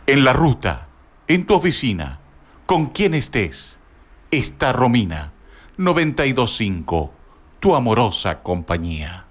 En la ruta, en tu oficina, con quien estés, está Romina 925, tu amorosa compañía.